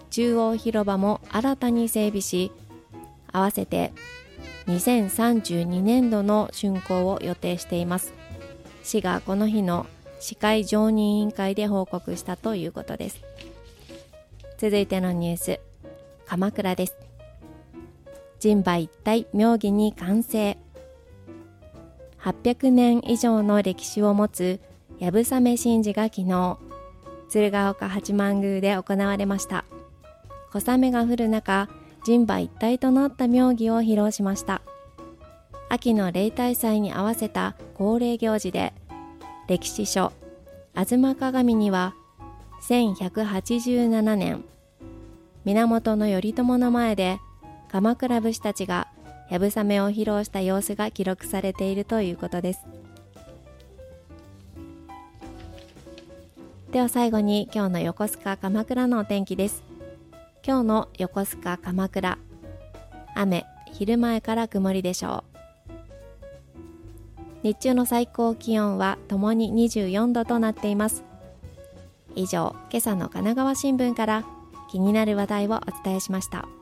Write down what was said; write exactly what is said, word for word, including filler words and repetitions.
中央広場も新たに整備し、合わせてにせんさんじゅうにねんどの竣工を予定しています。市がこの日の市会常任委員会で報告したということです。続いてのニュース、鎌倉です。人馬一体妙義に完成。はっぴゃくねん以上の歴史を持つ流鏑馬神事が昨日、鶴岡八幡宮で行われました。小雨が降る中、人馬一体となった妙義を披露しました。秋の例大祭に合わせた恒例行事で、歴史書吾妻鏡にはせんひゃくはちじゅうななねん、源頼朝の前で鎌倉武士たちが流鏑馬を披露した様子が記録されているということです。では最後に今日の横須賀鎌倉のお天気です。今日の横須賀鎌倉、雨、昼前から曇りでしょう。日中の最高気温はともににじゅうよんどとなっています。以上、今朝の神奈川新聞から気になる話題をお伝えしました。